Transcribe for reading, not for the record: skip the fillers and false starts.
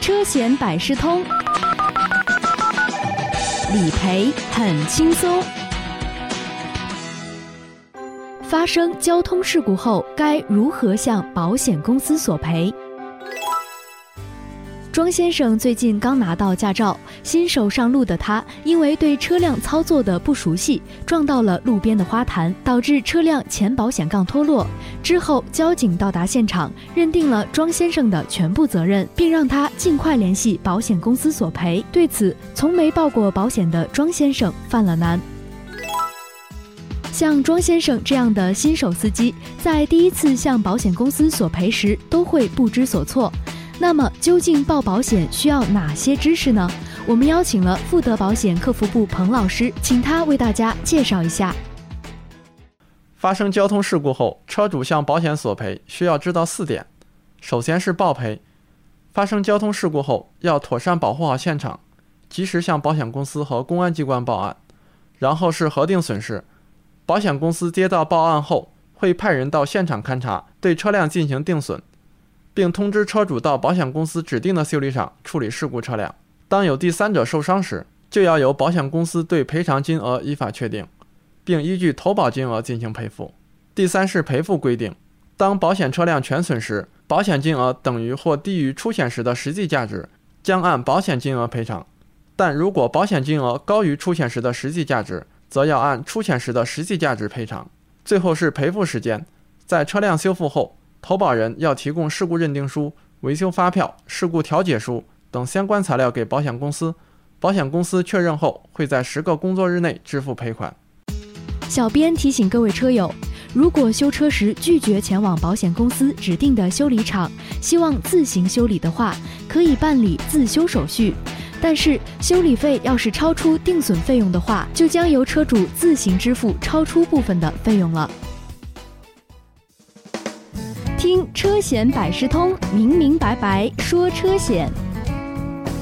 车险百事通，理赔很轻松。发生交通事故后，该如何向保险公司索赔？庄先生最近刚拿到驾照，新手上路的他，因为对车辆操作的不熟悉，撞到了路边的花坛，导致车辆前保险杠脱落。之后，交警到达现场，认定了庄先生的全部责任，并让他尽快联系保险公司索赔。对此，从没报过保险的庄先生犯了难。像庄先生这样的新手司机，在第一次向保险公司索赔时，都会不知所措。那么究竟报保险需要哪些知识呢？我们邀请了富德保险客服部彭老师，请他为大家介绍一下。 发生交通事故后，车主向保险索赔需要知道4点。首先是报赔，发生交通事故后要妥善保护好现场，及时向保险公司和公安机关报案。然后是核定损失，保险公司接到报案后会派人到现场勘查，对车辆进行定损，并通知车主到保险公司指定的修理厂处理事故车辆。当有第三者受伤时，就要由保险公司对赔偿金额依法确定，并依据投保金额进行赔付。第三是赔付规定，当保险车辆全损时，保险金额等于或低于出险时的实际价值，将按保险金额赔偿；但如果保险金额高于出险时的实际价值，则要按出险时的实际价值赔偿。最后是赔付时间，在车辆修复后，投保人要提供事故认定书、维修发票、事故调解书等相关材料给保险公司，保险公司确认后会在10个工作日内支付赔款。 小编提醒各位车友，如果修车时拒绝前往保险公司指定的修理厂，希望自行修理的话，可以办理自修手续。但是修理费要是超出定损费用的话，就将由车主自行支付超出部分的费用了。听车险百事通，明明白白说车险。